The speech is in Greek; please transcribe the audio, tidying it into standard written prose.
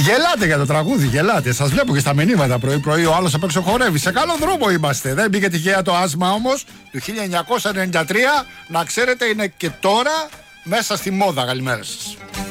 Γελάτε για το τραγούδι, γελάτε. Σας βλέπω και στα μηνύματα πρωί-πρωί. Ο άλλος απ' έξω χορεύει. Σε καλό δρόμο είμαστε. Δεν μπήκε τυχαία το άσμα όμως του 1993. Να ξέρετε, είναι και τώρα μέσα στη μόδα. Καλημέρα σας.